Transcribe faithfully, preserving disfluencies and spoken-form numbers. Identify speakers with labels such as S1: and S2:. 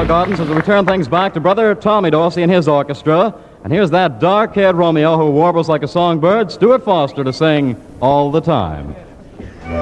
S1: Gardens as we turn things back to Brother Tommy Dorsey and his orchestra. And here's that dark-haired Romeo who warbles like a songbird, Stuart Foster, to sing All the Time.